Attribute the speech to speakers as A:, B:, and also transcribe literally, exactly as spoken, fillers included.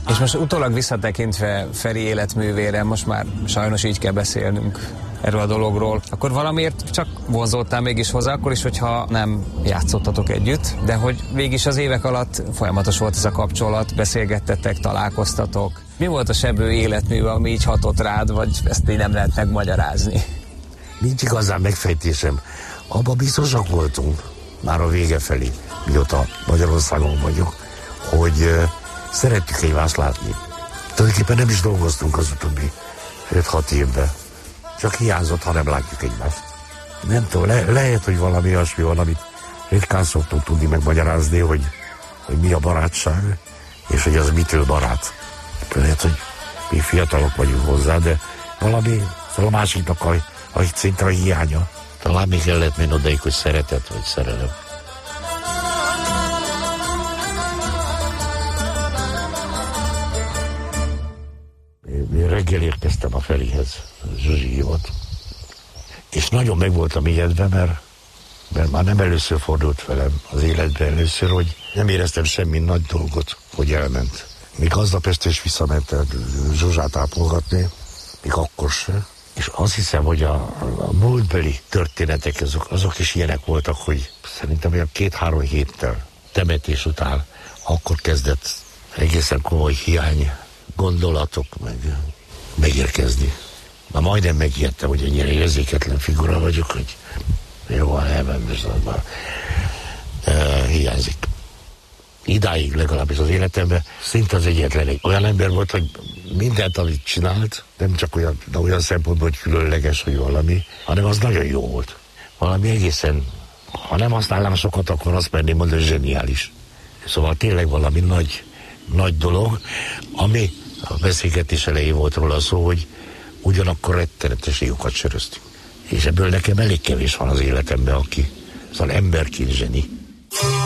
A: És most utólag visszatekintve Feri életművére, most már sajnos így kell beszélnünk erről a dologról, akkor valamiért csak vonzódtál mégis hozzá, akkor is, hogyha nem játszottatok együtt, de hogy végig az évek alatt folyamatos volt ez a kapcsolat, beszélgettetek, találkoztatok. Mi volt a Sebrő életműve, ami így hatott rád, vagy ezt így nem lehet megmagyarázni?
B: Nincs igazán megfejtésem. Abban biztosak voltunk, már a vége felé, mióta Magyarországon vagyok, hogy uh, szerettük egymást látni. Tulajdonképpen nem is dolgoztunk az utóbbi öt-hat évben. Csak hiányzott, ha nem látjuk egymást. Nem tudom, le, lehet, hogy valami olyasmi van, amit ritkán szoktunk tudni megmagyarázni, hogy, hogy mi a barátság, és hogy az mitől barát. Lehet, hogy mi fiatalok vagyunk hozzá, de valami, szóval a másiknak a, a szinte a hiánya. Talán még el lehet menni odaig, hogy szeretet vagy szerelem. Én reggel érkeztem a Ferihez, Zsuzsi hívott. És nagyon meg voltam ijedve, mert, mert már nem először fordult velem az életben először, hogy nem éreztem semmi nagy dolgot, hogy elment. Még aznap este is visszament Zsuzsát ápolgatni, még akkor se. És azt hiszem, hogy a, a múltbeli történetek azok, azok is ilyenek voltak, hogy szerintem olyan két-három héttel temetés után akkor kezdett egészen komoly hiány gondolatok meg megérkezni. Már majdnem megijedtem, hogy ennyire érzéketlen figura vagyok, hogy jó, elment, és már e, hiányzik. Idáig legalábbis az életemben szinte az egyetlen egy olyan ember volt, hogy mindent, amit csinált, nem csak olyan, de olyan szempontból, hogy különleges, hogy valami, hanem az nagyon jó volt. Valami egészen, ha nem használnám sokat, akkor azt merném mondani, hogy zseniális. Szóval tényleg valami nagy, nagy dolog, ami a beszélgetés elején volt róla szó, hogy ugyanakkor rettenetes jókat söröztünk. És ebből nekem elég kevés van az életemben, aki, szóval emberként zseni.